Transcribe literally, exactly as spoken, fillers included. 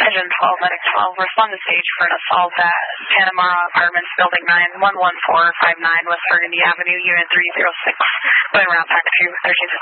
Engine twelve, Medic twelve, respond to stage for an assault at Panamara Apartments, Building nine, one one four five nine West Burgundy Avenue, Unit three zero six, going around pack two, thirteen